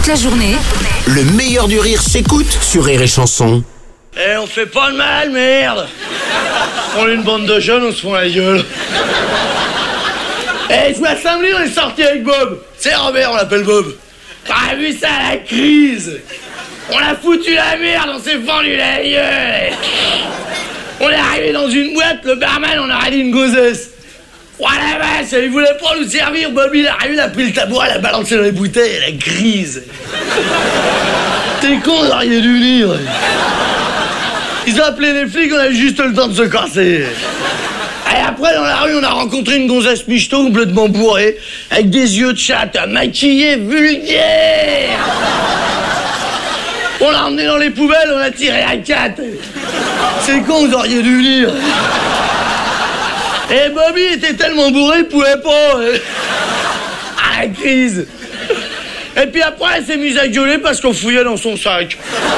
la journée, Le meilleur du rire s'écoute sur Rire et Chanson. Eh, on fait pas de mal, merde. On est une bande de jeunes, on se fout la gueule. Eh, je vois samedi, on est sorti avec Bob. C'est Robert, on l'appelle Bob. T'as vu ça, la crise? On a foutu la merde, on s'est fendu la gueule. On est arrivé dans une boîte, le barman, on a dit une gonzesse. Oh la vache, il voulait pas nous servir, Bob, il est arrivé, il a pris le tabouret, il a balancé dans les bouteilles, la crise. T'es con, vous auriez dû venir. Ils ont appelé les flics, on a eu juste le temps de se casser. Et après, dans la rue, on a rencontré une gonzesse michto complètement bourrée, avec des yeux de chatte, maquillée, vulgaire. On l'a emmené dans les poubelles, on a tiré à 4. C'est con, vous auriez dû venir. Et Bobby était tellement bourré, il pouvait pas. Ah, la crise. Et puis après, elle s'est mise à gueuler parce qu'on fouillait dans son sac.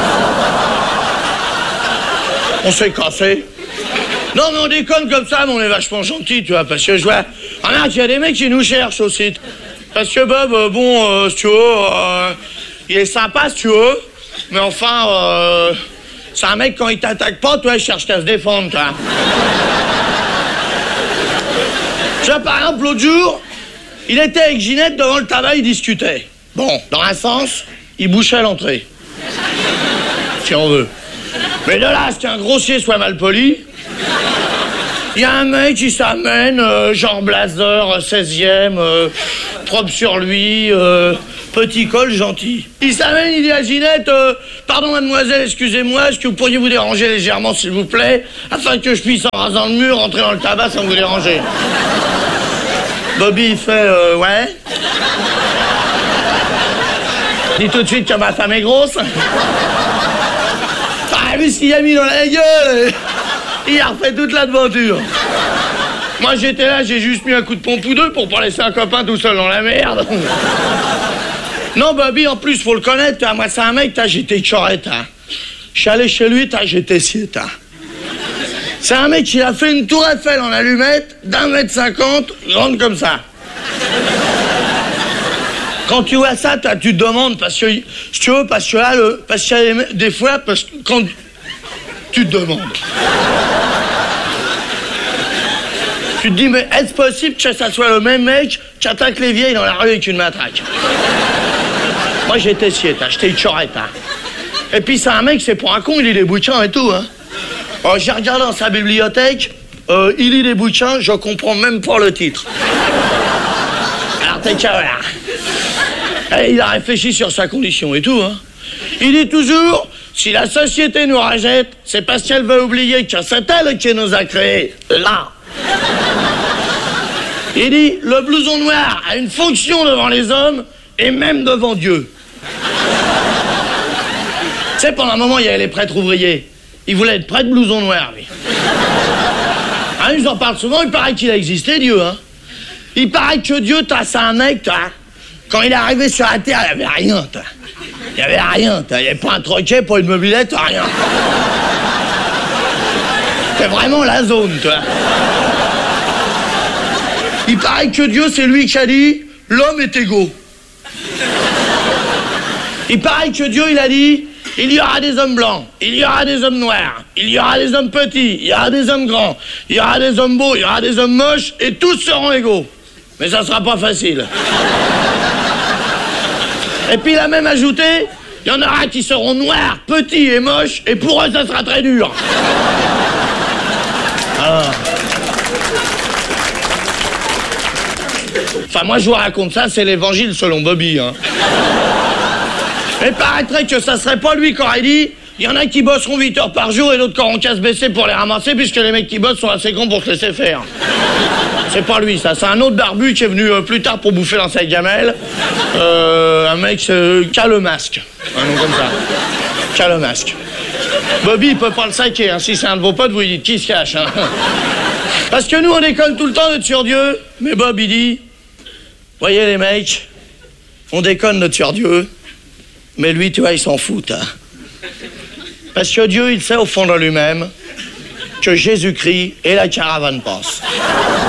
On s'est cassé. Non, mais on déconne comme ça, mais on est vachement gentils, tu vois, parce que je vois... Remarde, il y a des mecs qui nous cherchent aussi. Parce que Bob, si tu veux, il est sympa, si tu veux, mais enfin, c'est un mec, quand il t'attaque pas, toi, il cherche qu'à se défendre, toi. Tu vois, par exemple, l'autre jour, il était avec Ginette devant le tabac, il discutait. Bon, dans un sens, il bouchait l'entrée. Si on veut. Mais de là, c'est qu'un grossier soit mal poli. Il y a un mec qui s'amène, genre blazer, 16e, propre sur lui, petit col, gentil. Il s'amène, il dit à Ginette, pardon mademoiselle, excusez-moi, est-ce que vous pourriez vous déranger légèrement, s'il vous plaît, afin que je puisse, en rasant le mur, rentrer dans le tabac sans vous déranger. Bobby, il fait, ouais. Dis tout de suite que ma femme est grosse. Ah, vu ce qu'il a mis dans la gueule. Il a refait toute l'aventure. Moi, j'étais là, j'ai juste mis un coup de pompe ou deux pour pas laisser un copain tout seul dans la merde. Non, Bobby, en plus, faut le connaître. Moi, c'est un mec, j'étais chorette. Je suis allé chez lui, j'étais siette. C'est un mec qui a fait une tour Eiffel en allumette d'1,50 m, grande comme ça. Quand tu vois ça, tu te demandes, parce que, si tu veux, parce que là, parce qu'il y a des fois, parce que quand tu te demandes. Tu te dis, mais est-ce possible que ça soit le même mec qui attaque les vieilles dans la rue avec une matraque? Moi, j'étais siette, j'étais chorette. Et puis, c'est un mec, c'est pour un con, il lit des bouquins et tout. J'ai regardé dans sa bibliothèque, il lit des bouquins, je comprends même pas le titre. Alors, t'es là. Et il a réfléchi sur sa condition et tout. Il dit toujours, si la société nous rejette, c'est parce qu'elle veut oublier que c'est elle qui nous a créés. Là. Il dit, le blouson noir a une fonction devant les hommes et même devant Dieu. Tu sais, pendant un moment, il y avait les prêtres ouvriers. Il voulait être prêtre blouson noir, lui. Ils en parlent souvent, il paraît qu'il a existé, Dieu. Il paraît que Dieu, c'est un mec, quand il est arrivé sur la terre, il n'y avait rien, Il n'y avait rien, il n'y avait pas un troquet, pas une mobilette, rien. C'était vraiment la zone, Il paraît que Dieu, c'est lui qui a dit, l'homme est égaux. Il paraît que Dieu, il a dit, il y aura des hommes blancs, il y aura des hommes noirs, il y aura des hommes petits, il y aura des hommes grands, il y aura des hommes beaux, il y aura des hommes moches, et tous seront égaux. Mais ça sera pas facile. Et puis il a même ajouté, il y en aura qui seront noirs, petits et moches, et pour eux ça sera très dur. Enfin, moi je vous raconte ça, c'est l'évangile selon Bobby. Et paraîtrait que ça serait pas lui qui aurait dit, il y en a qui bosseront 8 heures par jour et d'autres qui auront qu'à se baisser pour les ramasser, puisque les mecs qui bossent sont assez grands pour se laisser faire. C'est pas lui, ça. C'est un autre barbu qui est venu plus tard pour bouffer dans sa gamelle. Un mec qui a le masque. Un nom comme ça. Qui a le masque. Bobby, il peut pas le saquer. Si c'est un de vos potes, vous lui dites qui se cache. Parce que nous, on déconne tout le temps d'être sur Dieu. Mais Bob, il dit, voyez les mecs, on déconne d'être sur Dieu. Mais lui, tu vois, il s'en fout. Parce que Dieu, il sait au fond de lui-même que Jésus-Christ et la caravane passent.